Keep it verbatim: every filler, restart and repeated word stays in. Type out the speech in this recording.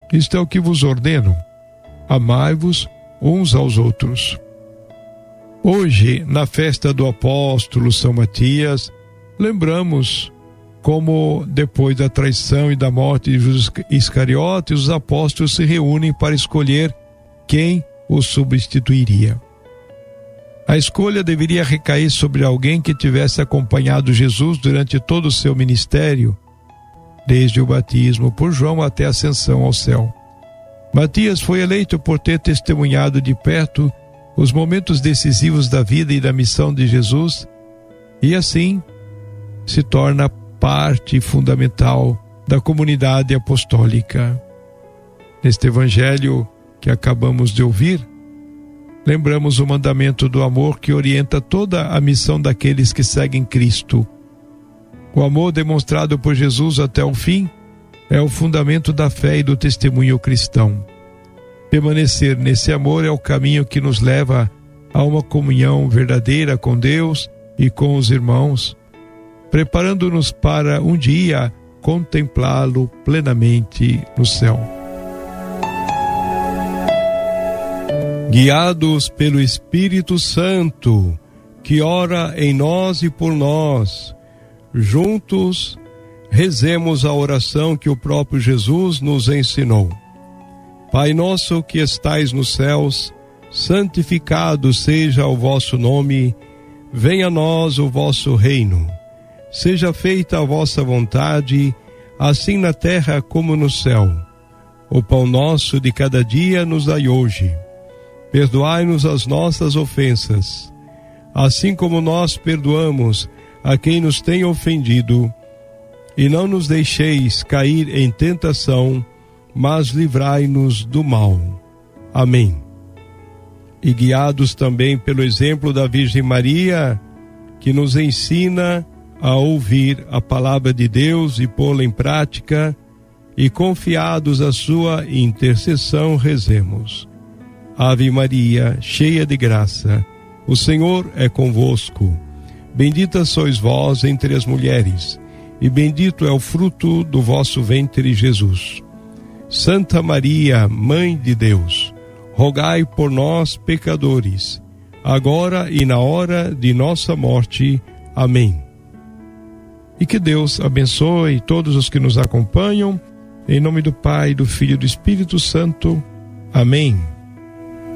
Isto é o que vos ordeno: amai-vos uns aos outros. Hoje, na festa do apóstolo São Matias, lembramos como, depois da traição e da morte de Judas Iscariotes, os apóstolos se reúnem para escolher quem o substituiria. A escolha deveria recair sobre alguém que tivesse acompanhado Jesus durante todo o seu ministério, desde o batismo por João até a ascensão ao céu. Matias foi eleito por ter testemunhado de perto os momentos decisivos da vida e da missão de Jesus, e assim se torna parte fundamental da comunidade apostólica. Neste evangelho que acabamos de ouvir, lembramos o mandamento do amor que orienta toda a missão daqueles que seguem Cristo. O amor demonstrado por Jesus até o fim é o fundamento da fé e do testemunho cristão. Permanecer nesse amor é o caminho que nos leva a uma comunhão verdadeira com Deus e com os irmãos, preparando-nos para um dia contemplá-lo plenamente no céu. Guiados pelo Espírito Santo, que ora em nós e por nós, juntos rezemos a oração que o próprio Jesus nos ensinou. Pai nosso que estais nos céus, santificado seja o vosso nome, venha a nós o vosso reino. Seja feita a vossa vontade, assim na terra como no céu. O pão nosso de cada dia nos dai hoje. Perdoai-nos as nossas ofensas, assim como nós perdoamos a quem nos tem ofendido. E não nos deixeis cair em tentação, mas livrai-nos do mal. Amém. E guiados também pelo exemplo da Virgem Maria, que nos ensina a ouvir a palavra de Deus e pô-la em prática, e confiados à sua intercessão, rezemos. Ave Maria, cheia de graça, o Senhor é convosco. Bendita sois vós entre as mulheres, e bendito é o fruto do vosso ventre, Jesus. Santa Maria, Mãe de Deus, rogai por nós, pecadores, agora e na hora de nossa morte. Amém. E que Deus abençoe todos os que nos acompanham, em nome do Pai, do Filho e do Espírito Santo. Amém.